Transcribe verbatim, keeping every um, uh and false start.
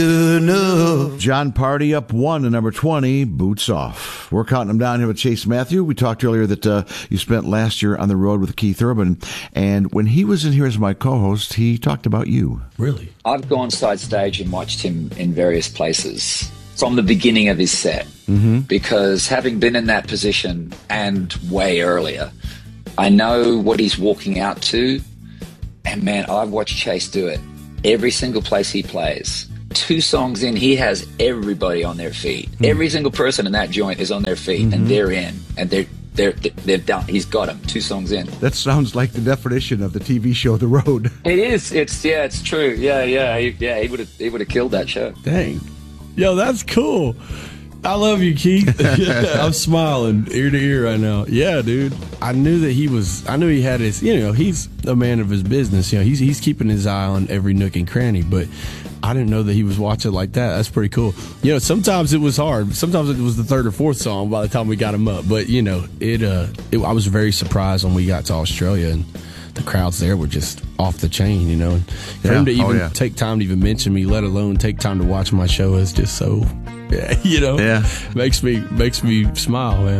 John Party up one to number twenty, Boots Off. We're counting them down here with Chase Matthew. We talked earlier that uh, you spent last year on the road with Keith Urban, and when he was in here as my co-host, he talked about you. Really? I've gone side stage and watched him in various places from the beginning of his set, mm-hmm. because having been in that position and way earlier, I know what he's walking out to, and man, I've watched Chase do it. Every single place he plays. Two songs in, he has everybody on their feet. Mm-hmm. Every single person in that joint is on their feet, mm-hmm. and they're in, and they're they're they're done. He's got them. Two songs in. That sounds like the definition of the T V show The Road. It is. It's yeah. It's true. Yeah, yeah, he, yeah. He would have he would have killed that show. Dang, yo, that's cool. I love you, Keith. I'm smiling ear to ear right now. Yeah, dude. I knew that he was. I knew he had his. You know, he's a man of his business. You know, he's he's keeping his eye on every nook and cranny, but I didn't know that he was watching like that. That's pretty cool. You know, sometimes it was hard. Sometimes it was the third or fourth song by the time we got him up. But, you know, it, uh, it, I was very surprised when we got to Australia and the crowds there were just off the chain, you know. And for yeah. him to even oh, yeah. take time to even mention me, let alone take time to watch my show is just so, yeah, you know, yeah. makes me makes me smile, man.